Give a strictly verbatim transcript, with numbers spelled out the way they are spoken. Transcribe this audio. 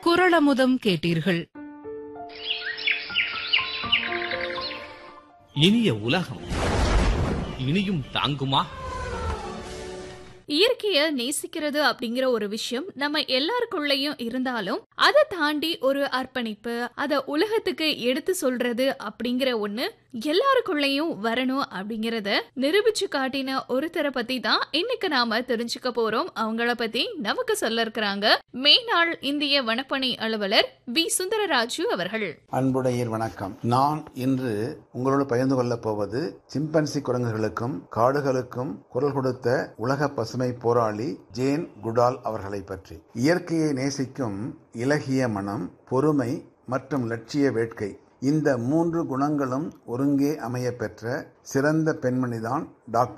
குறளமுதம் கேட்டீர்கள். இனிய உலகம் இனியும் தாங்குமா? இயற்கைய நேசிக்கிறது அப்படிங்கிற ஒரு விஷயம் நம்ம எல்லாருக்குள்ளயும் இருந்தாலும் அதை தாண்டி ஒரு அர்ப்பணிப்பு, அத உலகத்துக்கு எடுத்து சொல்றது அப்படிங்கிற ஒண்ணு எல்லாருக்குள்ளயும் வரணும் அப்படிங்கறத நிரூபிச்சு காட்டின ஒருத்தரை பத்தி தான் இன்னைக்கு நாம தெரிஞ்சுக்க போறோம். அவங்கள பத்தி நமக்கு சொல்ல இருக்கிறாங்க மேனாள் இந்திய வனப்பணி அலுவலர் வி சுந்தரராஜு அவர்கள். அன்புடையர் வணக்கம். நான் இன்று உங்களோடு பகிர்ந்து கொள்ளப் போவது சிம்பன்சி குரங்குகளுக்கும் காடுகளுக்கும் குரல் கொடுத்த உலக பசுமை போராளி ஜேன் குடால் அவர்களை பற்றி. இயற்கையை நேசிக்கும் இலகிய மனம், பொறுமை மற்றும் லட்சிய வேட்கை, இந்த மூன்று குணங்களும் ஒருங்கே அமைய பெற்ற சிறந்த பெண்மணிதான் டாக்டர்